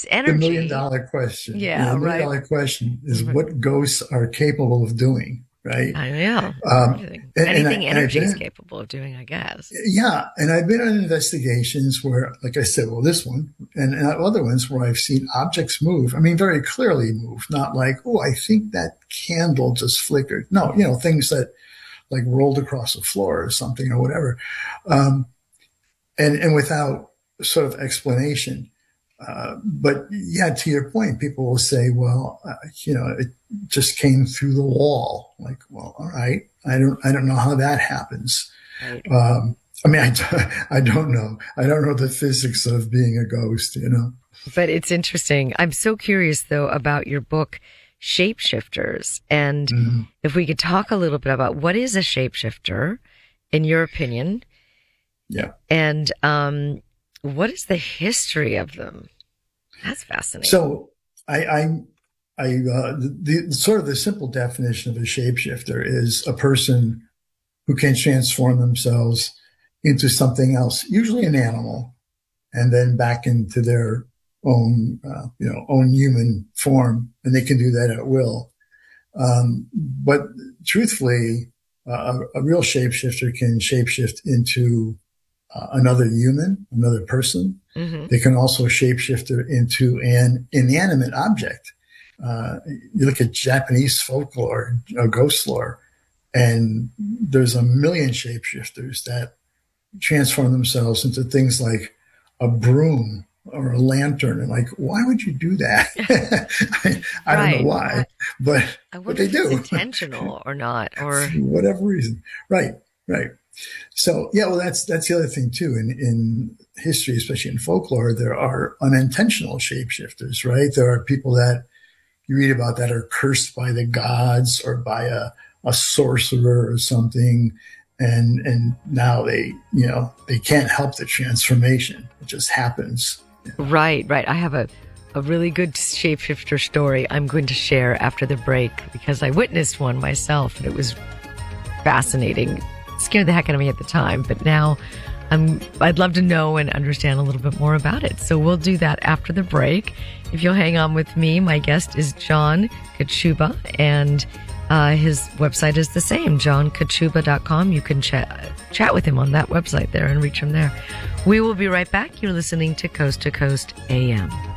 it's the energy. million dollar question. Yeah, The million right. dollar question is Mhm. what ghosts are capable of doing, right? I know. Um, Anything. and Anything I've energy is been, capable of doing, I guess. yeah, and I've been on investigations where, like I said, well, this one and other ones where I've seen objects move. I mean, very clearly move, not like, oh, I think that candle just flickered. No, things that like rolled across the floor or something or whatever. Um, and without sort of explanation. But yeah, to your point, people will say, well, it just came through the wall. Like, well, all right. I don't know how that happens. Right. I mean, I don't know. I don't know the physics of being a ghost. But it's interesting. I'm so curious though about your book, Shapeshifters. And Mhm. if we could talk a little bit about what is a shapeshifter in your opinion, Yeah. and what is the history of them? That's fascinating. So the sort of the simple definition of a shapeshifter is a person who can transform themselves into something else, usually an animal, and then back into their own human form, and they can do that at will. But truthfully, a real shapeshifter can shapeshift into another human, another person. Mm-hmm. They can also shapeshift into an inanimate object. You look at Japanese folklore, ghost lore, and there's a million shapeshifters that transform themselves into things like a broom or a lantern. And like, why would you do that? I don't know why, but they do. It's intentional or not, or for whatever reason. Right. So yeah, well, that's the other thing too. In history, especially in folklore, there are unintentional shapeshifters, right? There are people that you read about that are cursed by the gods or by a sorcerer or something. And now they can't help the transformation. It just happens. Right. I have a really good shapeshifter story I'm going to share after the break because I witnessed one myself and it was fascinating. It scared the heck out of me at the time, but now I'd love to know and understand a little bit more about it. So we'll do that after the break. If you'll hang on with me, my guest is John Kachuba, and his website is the same, johnkachuba.com. You can chat with him on that website there and reach him there. We will be right back. You're listening to Coast AM.